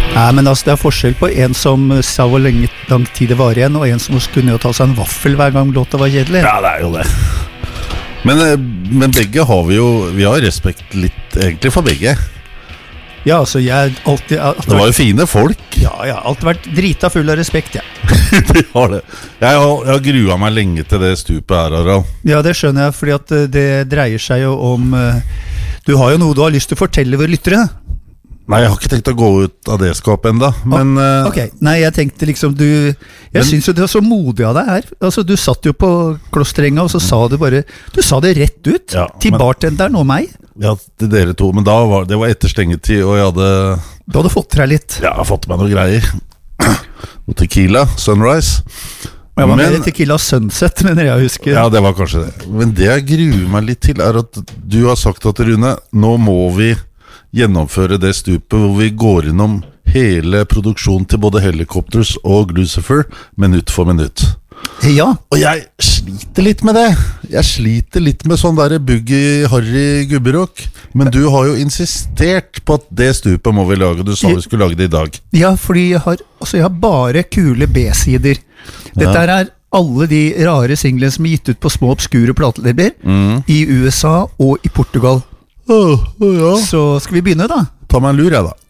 Nei, men altså, det er forskjell på en som sa hvor lang tid det var igjen, og en som kunne jo ta seg en vaffel hver gang låta var kjedelig. Ja, det er jo det. Men begge har vi har respekt litt egentlig for begge. Ja, altså, jeg alltid... Det var jo fine folk. Ja, jeg har alltid vært drita full av respekt, ja. De har det. Jeg har gruet meg lenge til det stupet her, Harald. Ja, det skjønner jeg, fordi at det dreier seg jo om... Du har jo noe du har lyst til å fortelle våre lyttere. Nei, jeg har ikke tenkt å gå ut av det skapet enda, men... Ok, nei, jeg tenkte liksom Jeg synes jo det var så modig av deg her. Altså, du satt jo på klostrenga, og så sa du bare... Du sa det rett ut, ja, til bartenderen og meg. Ja, til dere to, men det var etter stengetid, og jeg hadde... Du hadde fått deg litt. Ja, jeg har fått meg noen greier. Noe tequila, Sunrise. Jeg var mer tequila Sunset, mener jeg husker. Ja, det var kanskje det. Men det jeg gruer meg litt til er at du har sagt at, Rune, nå må vi gjennomføre det stupet hvor vi går innom hele produksjonen til både Helicopters og Lucifer, minutt for minutt. Ja. Og jeg sliter litt med det. Jeg sliter litt med sånn der boogie, harry gubberock. Men du har jo insistert på at det stupet må vi lage. Du sa vi skulle lage det i dag. Ja, fordi jeg har bare kule B-sider. Dette er alle de rare singlene som er gitt ut på små obskure platelabber i USA og i Portugal. Ja. Så skal vi begynne da? Ta meg en lur, jeg da.